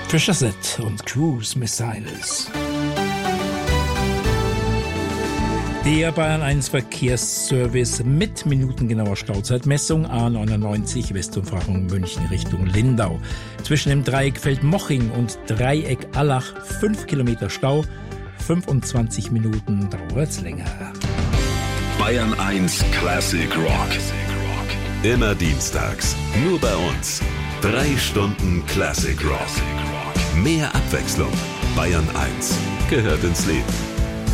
Patricia Set und Cruise Missiles. Der Bayern 1 Verkehrsservice mit minutengenauer Stauzeitmessung A99 Westumfahrung München Richtung Lindau. Zwischen dem Dreieck Feldmoching und Dreieck Allach 5 Kilometer Stau, 25 Minuten dauert's länger. Bayern 1 Classic Rock. Immer dienstags, nur bei uns. 3 Stunden Classic Rock. Mehr Abwechslung. Bayern 1 gehört ins Leben.